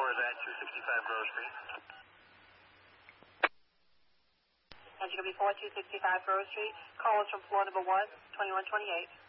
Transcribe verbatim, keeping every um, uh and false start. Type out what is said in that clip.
is at two sixty-five Grove Street. Engine will be four two sixty-five Grove Street. Call is from floor number one, twenty-one twenty-eight.